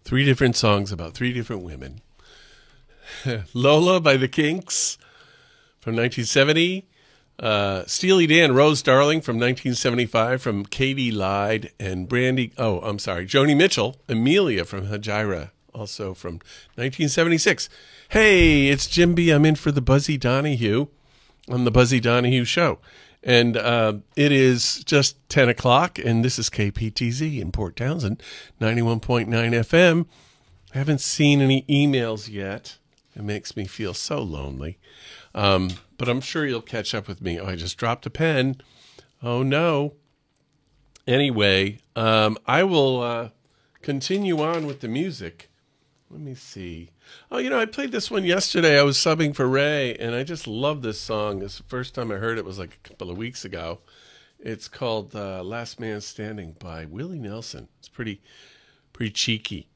Three different songs about three different women. Lola by the Kinks from 1970. Steely Dan, Rose Darling from 1975 from Katie Lyde and Joni Mitchell, Amelia from Hajira, also from 1976. Hey, it's Jim B. I'm in for the Buzzy Donahue on the Buzzy Donahue Show. And it is just 10 o'clock, and this is KPTZ in Port Townsend, 91.9 FM. I haven't seen any emails yet. It makes me feel so lonely. But I'm sure you'll catch up with me. Oh, I just dropped a pen. Oh, no. Anyway, I will continue on with the music. Let me see. Oh, I played this one yesterday. I was subbing for Ray, and I just love this song. This the first time I heard it was like a couple of weeks ago. It's called Last Man Standing by Willie Nelson. It's pretty cheeky.